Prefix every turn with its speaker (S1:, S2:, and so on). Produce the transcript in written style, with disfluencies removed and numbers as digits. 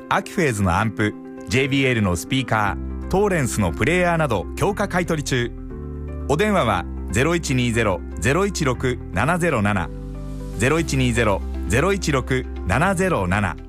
S1: アキフェーズのアンプ、 JBL のスピーカー、トーレンスのプレイヤーなど強化買取中。お電話は 0120-016-707 0120-016-707